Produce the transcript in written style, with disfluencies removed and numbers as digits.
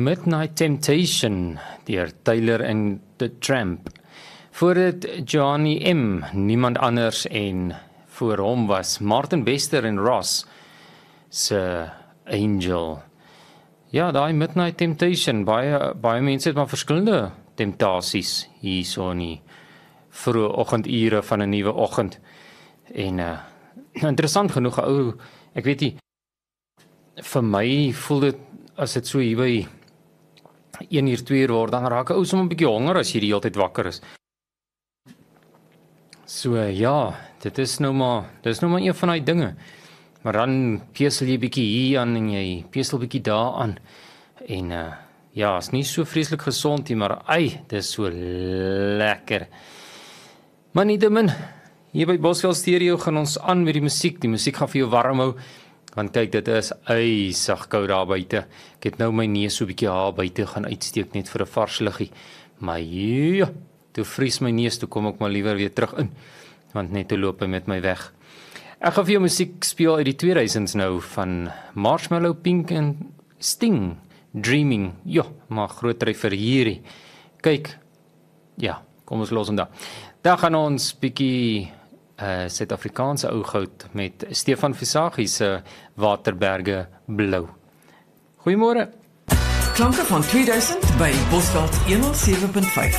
Midnight Temptation deur Taylor and the Tramp. Voor dit Johnny M, niemand anders en voor hom was Martin Bester en Ross se Angel. Ja, daai Midnight Temptation, baie mense het maar verskillende temptasies hierso in die vroeë oggendure van 'n nuwe oggend. En interessant genoeg, ek weet nie, vir my voel dit as dit so hier by 1 uur, 2 uur word, dan raak ek sommer 'n bietjie honger as jy die hele tyd wakker is. So ja, dit is nou maar een van die dinge. Maar dan pesel jy bietjie hier aan en jy pesel bietjie daar aan. En ja, is nie so vreeslik gesond nie, maar dit is so lekker. Maar nietemin, hier by Bosveld Stereo gaan ons aan met die musiek. Die musiek gaan vir jou warm hou. Want kyk, dit is ysig koud daar buite. Ek het nou my neus so 'n bietjie haar buite gaan uitsteek net vir 'n vars luggie. Maar ja, toe vries my neus, toe kom ek maar liewer weer terug in. Want net toe loop hy met my weg. Ek gaan vir jou musiek speel uit die 2000s nou van Marshmallow, Pink en Sting. Dreaming. Ja, maar groot treffer hierdie. Kyk, ja, kom ons los hom daar. Dan gaan ons bietjie Suid-Afrikaanse ou goud met Stefan Visagie se Waterberge Blou. Goeiemôre. Klanke van 2000 by Bosveld 107.5.